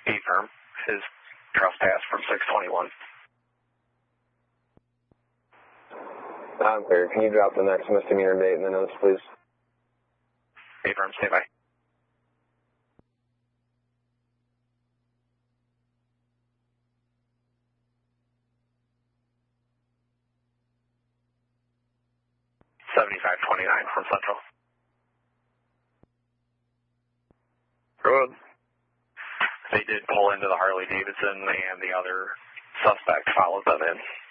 Affirm. His trespass from 621. I'm clear. Can you drop the next misdemeanor date in the notes, please? Affirm, stay by. $75.29 from Central. Good. They did pull into the Harley Davidson, and the other suspect followed them in.